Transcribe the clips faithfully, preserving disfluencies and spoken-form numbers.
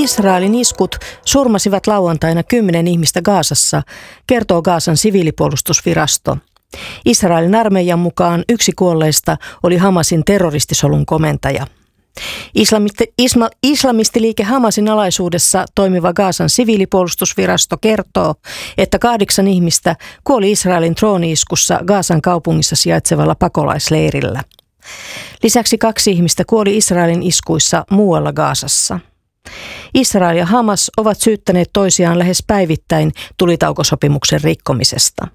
Israelin iskut surmasivat lauantaina kymmenen ihmistä Gazassa, kertoo Gazan siviilipuolustusvirasto. Israelin armeijan mukaan yksi kuolleista oli Hamasin terroristisolun komentaja. Islamisti, isma, islamistiliike Hamasin alaisuudessa toimiva Gazan siviilipuolustusvirasto kertoo, että kahdeksan ihmistä kuoli Israelin trooni-iskussa Gazan kaupungissa sijaitsevalla pakolaisleirillä. Lisäksi kaksi ihmistä kuoli Israelin iskuissa muualla Gazassa. Israel ja Hamas ovat syyttäneet toisiaan lähes päivittäin tulitaukosopimuksen rikkomisesta.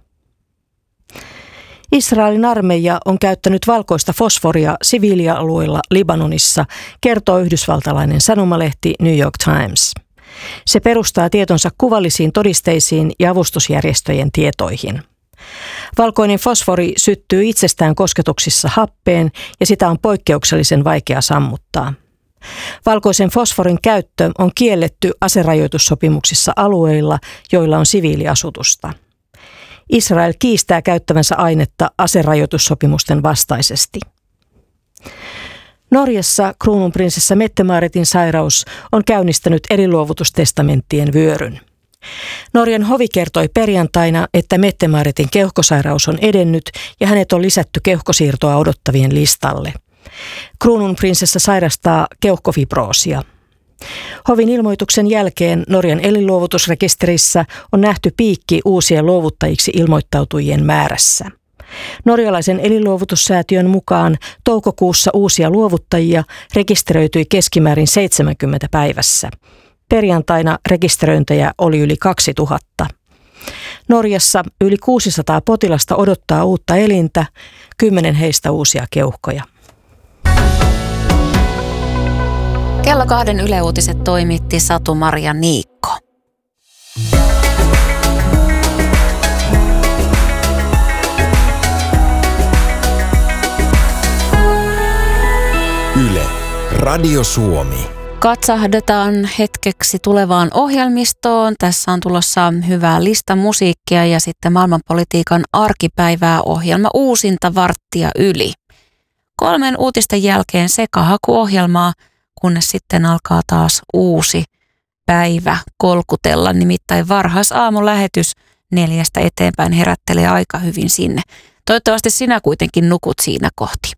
Israelin armeija on käyttänyt valkoista fosforia siviilialueilla Libanonissa, kertoo yhdysvaltalainen sanomalehti New York Times. Se perustaa tietonsa kuvallisiin todisteisiin ja avustusjärjestöjen tietoihin. Valkoinen fosfori syttyy itsestään kosketuksissa happeen ja sitä on poikkeuksellisen vaikea sammuttaa. Valkoisen fosforin käyttö on kielletty aserajoitussopimuksissa alueilla, joilla on siviiliasutusta. Israel kiistää käyttävänsä ainetta aserajoitussopimusten vastaisesti. Norjassa kruununprinsessa Mette-Maaretin sairaus on käynnistänyt elinluovutustestamenttien vyöryn. Norjan hovi kertoi perjantaina, että Mette-Maaretin keuhkosairaus on edennyt ja hänet on lisätty keuhkosiirtoa odottavien listalle. Kruununprinsessa sairastaa keuhkofibroosia. Hovin ilmoituksen jälkeen Norjan elinluovutusrekisterissä on nähty piikki uusien luovuttajiksi ilmoittautujien määrässä. Norjalaisen elinluovutussäätiön mukaan toukokuussa uusia luovuttajia rekisteröityi keskimäärin seitsemänkymmentä päivässä. Perjantaina rekisteröintejä oli yli kaksituhatta. Norjassa yli kuusisataa potilasta odottaa uutta elintä, kymmenen heistä uusia keuhkoja. Kello kahden Yle Uutiset toimitti Satu-Maria Niikko. Yle, Radio Suomi. Katsahdetaan hetkeksi tulevaan ohjelmistoon. Tässä on tulossa hyvää lista musiikkia ja sitten maailmanpolitiikan arkipäivää ohjelma uusinta varttia yli. Kolmen uutisten jälkeen sekahakuohjelmaa, kunnes sitten alkaa taas uusi päivä kolkutella. Nimittäin varhaisaamulähetys neljästä eteenpäin herättelee aika hyvin sinne. Toivottavasti sinä kuitenkin nukut siinä kohti.